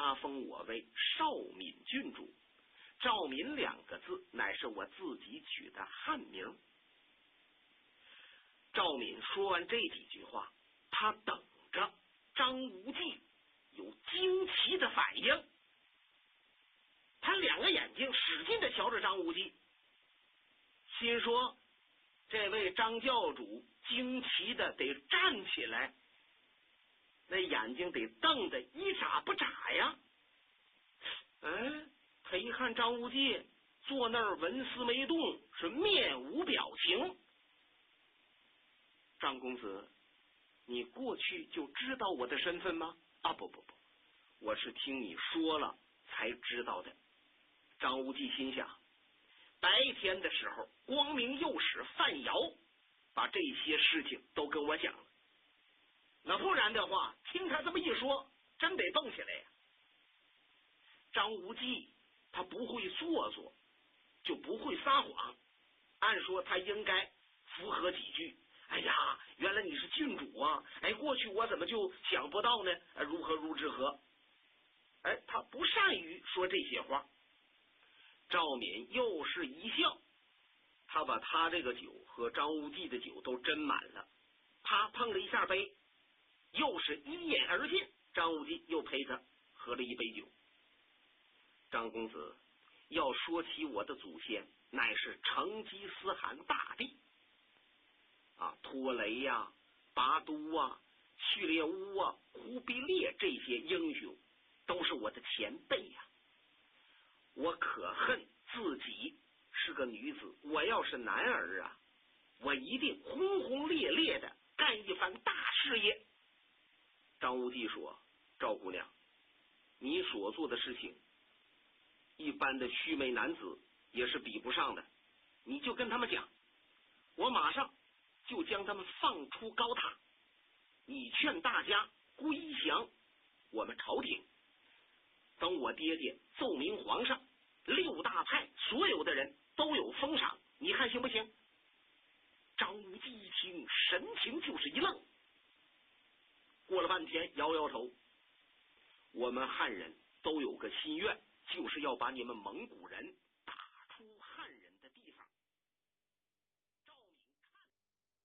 加封我为少闵郡主。赵闵2个字乃是我自己取的汉名。赵闵说完这几句话，他等着张无忌有惊奇的反应。他2个眼睛使劲地瞧着张无忌，心说这位张教主惊奇的得站起来，那眼睛得瞪得一眨不眨呀。他一看张无忌坐那儿纹丝没动，是面无表情。张公子，你过去就知道我的身份吗？不，我是听你说了才知道的。张无忌心想，白天的时候光明右使范瑶把这些事情都跟我讲了，那不然的话听他这么一说，真得蹦起来呀。张无忌他不会做作，就不会撒谎，按说他应该符合几句。哎呀，原来你是郡主啊！过去我怎么就想不到呢？如何如何？他不善于说这些话。赵闵又是一笑，他把他这个酒和张无忌的酒都斟满了，他碰了一下杯，又是一饮而尽。张无忌又陪他喝了一杯酒。张公子，要说起我的祖先，乃是成吉思汗大帝托雷呀、拔都啊、序列乌啊、忽必烈这些英雄都是我的前辈呀。我可恨自己是个女子，我要是男儿啊，我一定轰轰烈烈的干一番大事业。张无忌说，赵姑娘，你所做的事情一般的须眉男子也是比不上的，你就跟他们讲，我马上就将他们放出高塔，你劝大家归降我们朝廷，等我爹爹奏明皇上，6大派所有的人都有封赏，你看行不行？张无忌一听，神情就是一愣，过了半天摇摇头，我们汉人都有个心愿，就是要把你们蒙古人打出汉人。